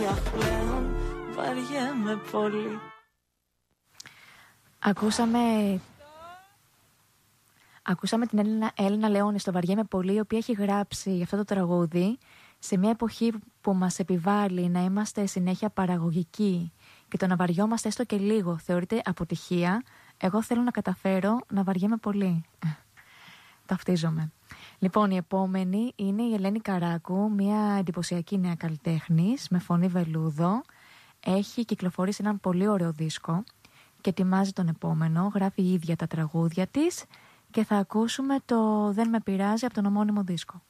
αχ πλέον βαριέμαι πολύ. Ακούσαμε την Έλληνα Λεόνη στο «Βαριέμαι πολύ», η οποία έχει γράψει αυτό το τραγούδι σε μια εποχή που μας επιβάλλει να είμαστε συνέχεια παραγωγικοί και το να βαριόμαστε έστω και λίγο θεωρείται αποτυχία. Εγώ θέλω να καταφέρω να βαριέμαι πολύ. Ταυτίζομαι. Λοιπόν, η επόμενη είναι η Ελένη Καράκου, μια εντυπωσιακή νέα καλλιτέχνης με φωνή βελούδο. Έχει κυκλοφορήσει έναν πολύ ωραίο δίσκο και ετοιμάζει τον επόμενο. Γράφει η ίδια τα τραγούδια της και θα ακούσουμε το «Δεν με πειράζει» από τον ομώνυμο δίσκο.